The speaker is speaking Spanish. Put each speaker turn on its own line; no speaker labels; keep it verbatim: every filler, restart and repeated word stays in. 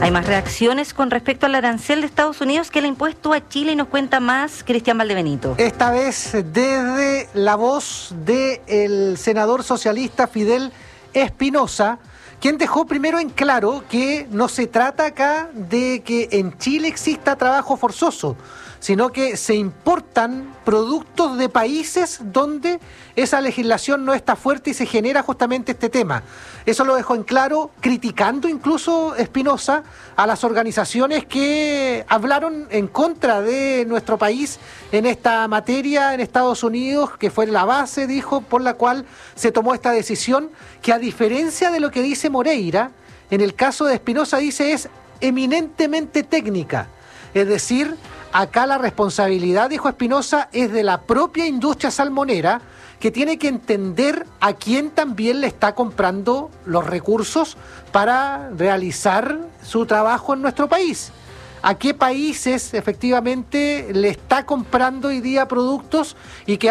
Hay más reacciones con respecto al arancel de Estados Unidos que le ha impuesto a Chile y nos cuenta más Cristian Valdebenito.
Esta vez desde la voz del senador socialista Fidel Espinosa, quien dejó primero en claro que no se trata acá de que en Chile exista trabajo forzoso, sino que se importan productos de países donde esa legislación no está fuerte y se genera justamente este tema. Eso lo dejó en claro, criticando incluso Espinosa a las organizaciones que hablaron en contra de nuestro país en esta materia en Estados Unidos, que fue la base, dijo, por la cual se tomó esta decisión, que a diferencia de lo que dice Moreira, en el caso de Espinosa dice es eminentemente técnica, es decir, acá la responsabilidad, dijo Espinosa, es de la propia industria salmonera, que tiene que entender a quién también le está comprando los recursos para realizar su trabajo en nuestro país. A qué países efectivamente le está comprando hoy día productos y que